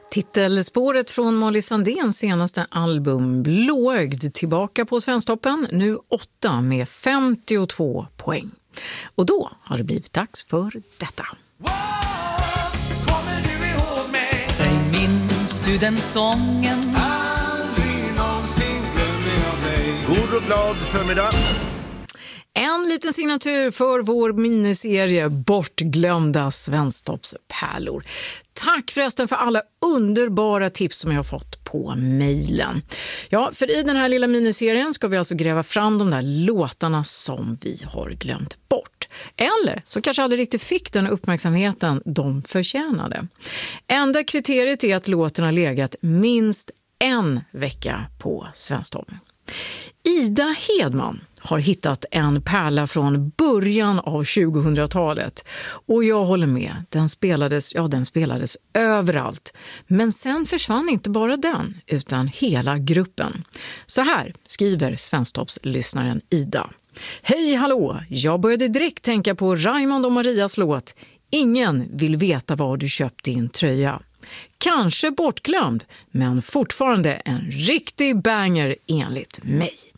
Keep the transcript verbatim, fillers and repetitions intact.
Titelspåret från Molly Sandéns senaste album Blåögd tillbaka på Svensktoppen, nu åtta med femtiotvå poäng. Och då har det blivit dags för detta. Wow, kommer du ihåg mig? Säg, minns du den sången? Aldrig någonsin glömmer jag dig. God och glad förmiddag. En liten signatur för vår miniserie Bortglömda Svensktoppspärlor. Tack förresten för alla underbara tips som jag har fått på mejlen. Ja, för i den här lilla miniserien ska vi alltså gräva fram de där låtarna som vi har glömt bort. Eller så kanske aldrig riktigt fick den uppmärksamheten de förtjänade. Enda kriteriet är att låten har legat minst en vecka på Svensktoppen. Ida Hedman har hittat en pärla från början av tjugohundratalet och jag håller med, den spelades, ja, den spelades överallt. Men sen försvann inte bara den utan hela gruppen. Så här skriver Svensktoppslyssnaren Ida. Hej hallå, jag började direkt tänka på Raymond och Marias låt Ingen vill veta var du köpt din tröja. Kanske bortglömd, men fortfarande en riktig banger enligt mig.